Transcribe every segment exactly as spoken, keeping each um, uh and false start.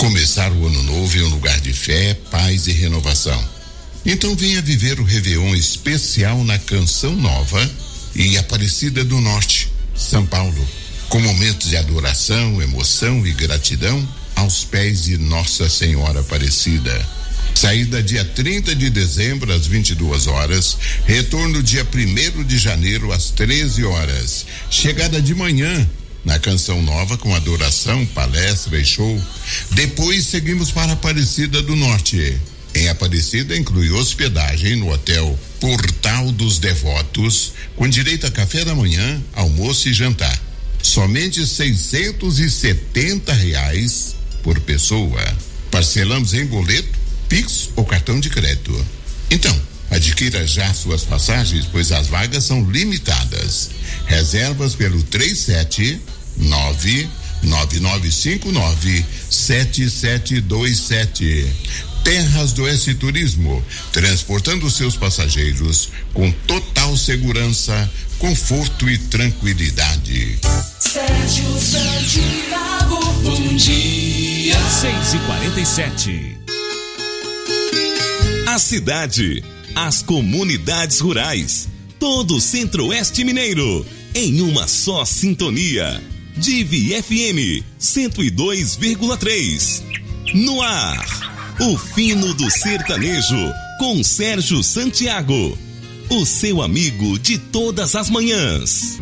Começar o ano novo em um lugar de fé, paz e renovação. Então venha viver o Réveillon especial na Canção Nova e Aparecida do Norte, São Paulo, com momentos de adoração, emoção e gratidão aos pés de Nossa Senhora Aparecida. Saída dia trinta de dezembro às vinte e duas horas, retorno dia primeiro de janeiro às treze horas. Chegada de manhã na Canção Nova com adoração, palestra e show. Depois seguimos para Aparecida do Norte. Em Aparecida inclui hospedagem no Hotel Portal dos Devotos, com direito a café da manhã, almoço e jantar. Somente seiscentos e setenta reais por pessoa. Parcelamos em boleto, Pix ou cartão de crédito. Então, adquira já suas passagens, pois as vagas são limitadas. Reservas pelo três sete nove nove nove cinco nove sete sete dois sete. Terras do Oeste Turismo, transportando seus passageiros com total segurança, conforto e tranquilidade. Sérgio Santiago, bom dia. seis e quarenta e sete. A cidade, as comunidades rurais, todo o Centro-Oeste Mineiro, em uma só sintonia. Divi F M cento e dois vírgula três. No ar, o fino do sertanejo com Sérgio Santiago, o seu amigo de todas as manhãs.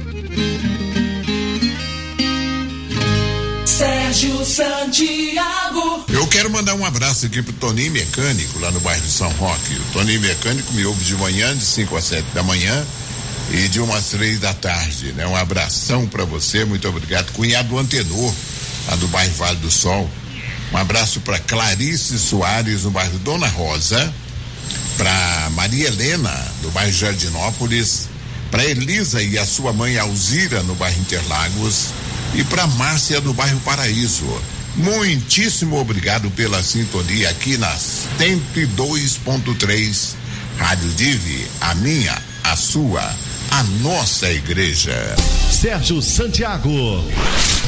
Sérgio Santiago. Eu quero mandar um abraço aqui pro Toninho Mecânico, lá no bairro de São Roque. O Toninho Mecânico me ouve de manhã, de cinco às sete da manhã e de umas três da tarde, né? Um abração pra você, muito obrigado. Cunhado Antenor, lá do bairro Vale do Sol. Um abraço pra Clarice Soares, no bairro Dona Rosa. Pra Maria Helena, do bairro Jardinópolis. Pra Elisa e a sua mãe Alzira, no bairro Interlagos. E para Márcia do bairro Paraíso. Muitíssimo obrigado pela sintonia aqui na cento e dois ponto três Rádio Divi, a minha, a sua, a nossa igreja. Sérgio Santiago.